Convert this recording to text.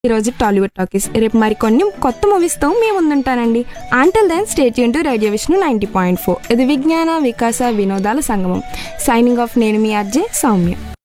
ఈరోజు టాలీవుడ్ టాకీస్. రేపు మరికొన్ని కొత్త మూవీస్తో మేము ముందుంటానండి. Until then stay tune to radio Vishnu 90.4. ఇది విజ్ఞాన వికాస వినోదాల సంగమం. Signing off. నేను మీ అర్జే సౌమ్య.